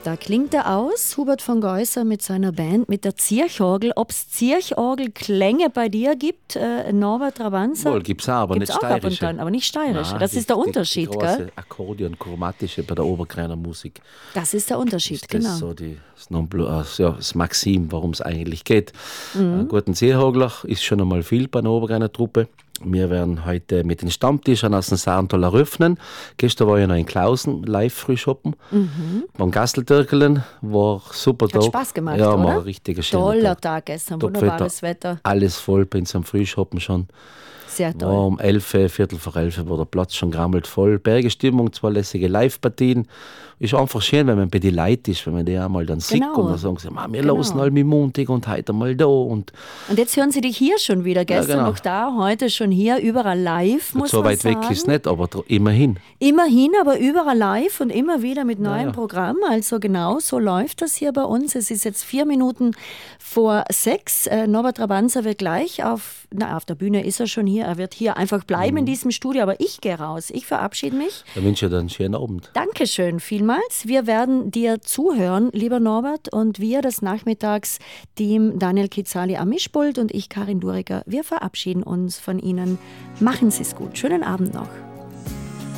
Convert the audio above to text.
Da klingt er aus, Hubert von Geusser mit seiner Band, mit der Zirchorgel. Ob es Zirchorgelklänge bei dir gibt, Norbert Trabanza? Wohl, gibt es auch, aber Gibt's nicht auch ab und steirische. an, aber nicht steirische. Nein, Das ist der Unterschied, die gell? große Akkordeon, chromatische bei der Oberkreiner Musik. Das ist der Unterschied, Ist genau. das so das Maxim, worum es eigentlich geht. Ein guter Seehagler ist schon einmal viel bei einer Oberkreiner Truppe. Wir werden heute mit den Stammtischern aus dem Saartal eröffnen. Gestern war ich noch in Klausen live früh shoppen. Beim Gasteltürkelen war super Tag. Hat Spaß gemacht, ja, oder? war ein richtiger schöner Toller Tag gestern, wunderbares Wetter. Alles voll bei uns am Frühshoppen schon. Sehr toll. Ja, um 11, Viertel vor 11 war der Platz schon grammelt voll. Bergestimmung, 2 lässige Live-Partien. Ist einfach schön, wenn man bei den Leuten ist, wenn man die einmal dann sieht und dann sagen sie, wir losen alle mit Montag und heute mal da. Und jetzt hören sie dich hier schon wieder. Gestern genau. noch da, heute schon hier, überall live, muss so man weit sagen. weg ist es nicht, aber immerhin. Immerhin, aber überall live und immer wieder mit neuem Programm. Also genau, so läuft das hier bei uns. Es ist jetzt 4 Minuten vor 6. Norbert Trabanza wird gleich auf der Bühne ist er schon hier. Er wird hier einfach bleiben in diesem Studio, aber ich gehe raus. Ich verabschiede mich. Dann wünsche ich dir einen schönen Abend. Dankeschön vielmals. Wir werden dir zuhören, lieber Norbert, und wir, das Nachmittagsteam Daniel Kitzali am Mischpult und ich, Karin Duriger, wir verabschieden uns von Ihnen. Machen Sie es gut. Schönen Abend noch.